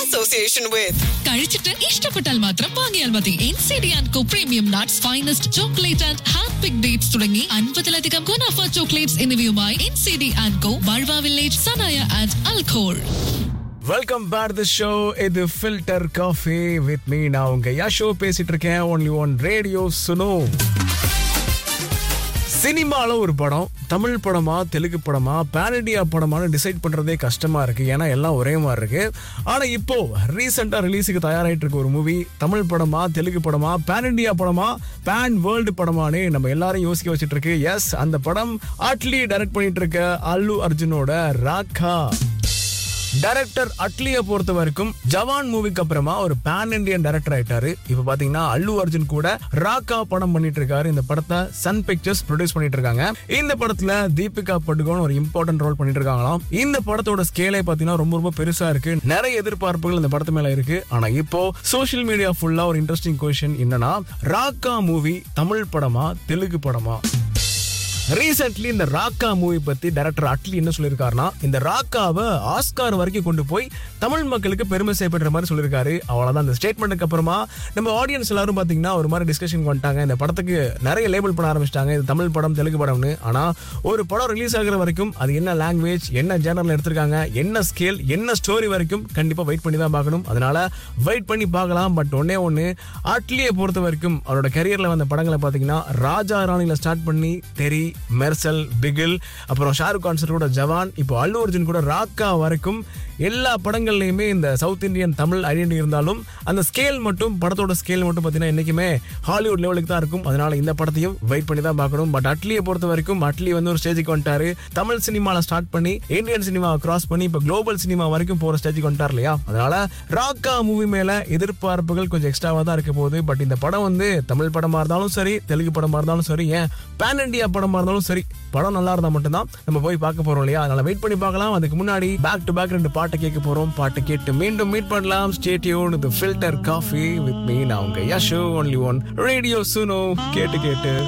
association with. കഴിച്ചിട്ട് ഇഷ്ടപ്പെട്ടാൽ മാത്രം വാങ്ങിയാൽ മതി. NCD&Co premium nuts, finest chocolate and hand pick dates തുടങ്ങി 50-ലധികം ഗുണാഫ ചോക്ലേറ്റ്സ് എന്നിവയുമായി NCD&Co ബൾവ village, Sanaya and അൽഖോൾ. Welcome back the show. இது ஃபில்டர் காஃபி வித் மீ. நான் உங்க யஷோ பேசிட்டு இருக்கேன். Only one radio சுனோ. சினிமால ஒரு படம் தமிழ் படமா தெலுங்கு படமா பேன் இண்டியா படமானு டிசைட் பண்றதே கஷ்டமா இருக்கு. ஏன்னா எல்லாம் ஒரே மாதிரி இருக்கு. ஆனா இப்போ ரீசெண்டா ரிலீஸுக்கு தயாராயிட்டு இருக்க ஒரு மூவி தமிழ் படமா தெலுங்கு படமா பேன் இண்டியா படமா பேன் வேர்ல்டு படமானு நம்ம எல்லாரும் யோசிக்க வச்சிட்டு இருக்கு. எஸ், அந்த படம் அட்லி டைரக்ட் பண்ணிட்டு இருக்க அல்லு அர்ஜுனோட ராக்கா. டைரக்டர் அட்லியை பொறுத்த வரைக்கும் ஜவான் மூவிக்கு அப்புறமா ஒரு பேன் இண்டியன் டைரக்டர் ஆயிட்டாரு. இப்ப பாத்தீங்கன்னா அல்லு அர்ஜுன் கூட ராக்கா படம் பண்ணிட்டு இருக்காரு. இந்த படத்தை சன் பிக்சர்ஸ் ப்ரொடியூஸ் பண்ணிட்டு இருக்காங்க. இந்த படத்துல தீபிகா படுகோன் ஒரு இம்பார்ட்டன்ட் ரோல் பண்ணிட்டு இருக்காங்களாம். இந்த படத்தோட ஸ்கேலே பாத்தீங்கன்னா ரொம்ப ரொம்ப பெருசா இருக்கு. நிறைய எதிர்பார்ப்புகள் இந்த படத்து மேல இருக்கு. ஆனா இப்போ சோசியல் மீடியா ஃபுல்லா ஒரு இன்ட்ரெஸ்டிங் கொஸ்டின் என்னன்னா, ராக்கா மூவி தமிழ் படமா தெலுங்கு படமா? ரீசென்ட்லி இந்த ராக்கா மூவி பத்தி டைரக்டர் அட்லி என்ன சொல்லியிருக்காருன்னா, இந்த ராக்காவை ஆஸ்கார் வரைக்கும் கொண்டு போய் தமிழ் மக்களுக்கு பெருமை செய்யப்படுற மாதிரி சொல்லியிருக்காரு. அவ்வளவுதான். இந்த ஸ்டேட்மெண்ட்டுக்கு அப்புறமா நம்ம ஆடியன்ஸ் எல்லாரும் பாத்தீங்கன்னா ஒரு மாதிரி டிஸ்கஷன் வந்துட்டாங்க. இந்த படத்துக்கு நிறைய லேபிள் பண்ண ஆரம்பிச்சிட்டாங்க, இது தமிழ் படம் தெலுங்கு படம்னு. ஆனா ஒரு படம் ரிலீஸ் ஆகுற வரைக்கும் அது என்ன லாங்குவேஜ், என்ன ஜேனர்ல எடுத்திருக்காங்க, என்ன ஸ்கேல், என்ன ஸ்டோரி வரைக்கும் கண்டிப்பா வெயிட் பண்ணி தான் பார்க்கணும். அதனால வெயிட் பண்ணி பார்க்கலாம். பட் ஒண்ணு அட்லியை பொறுத்த வரைக்கும் அவரோட கரியர்ல வந்த படங்களை பாத்தீங்கன்னா ராஜா ராணில ஸ்டார்ட் பண்ணி தெரி, மெர்சல், பிகில், அப்புறம் ஷாருக் கான் கூட ஜவான், இப்போ அல்லு அர்ஜுன் கூட ராக்கா வரைக்கும் எல்லா படங்கள்லயுமே இந்த சவுத் இந்தியன் தமிழ் ஐடென்டி இருந்தாலும் அந்த ஸ்கேல் மட்டும், படத்தோட ஸ்கேல் மட்டும் பார்த்தீங்கன்னா என்னைக்குமே ஹாலிவுட் லெவலுக்கு தான் இருக்கும். அதனால இந்த படத்தையும் வெயிட் பண்ணி தான் பார்க்கணும். பட் அட்லியை பொறுத்த வரைக்கும் அட்லி வந்து ஒரு ஸ்டேஜுக்கு வந்துட்டாரு. தமிழ் சினிமால ஸ்டார்ட் பண்ணி இந்தியன் சினிமாவை கிராஸ் பண்ணி இப்போ குளோபல் சினிமா வரைக்கும் போற ஸ்டேஜுக்கு வந்துட்டார் இல்லையா? அதனால ராக்கா மூவி மேல எதிர்பார்ப்புகள் கொஞ்சம் எக்ஸ்ட்ராவா தான் இருக்க போகுது. பட் இந்த படம் வந்து தமிழ் படமா இருந்தாலும் சரி, தெலுங்கு படமா இருந்தாலும் சரி, ஏன் பேன் இண்டியா படமா இருந்தாலும் சரி, படம் நல்லா இருந்தா மட்டும்தான் நம்ம போய் பார்க்க போறோம் இல்லையா? அதனால வெயிட் பண்ணி பார்க்கலாம். அதுக்கு முன்னாடி பேக் டு பேக் 2 பாட்டு கேட்க போறோம். பாட்டு கேட்டு மீண்டும் மீட் பண்ணலாம். Stay tune with filter coffee with me. நான் உங்க யஷோ, ஒன்லி ஒன் ரேடியோ சுனோ. கேட்டு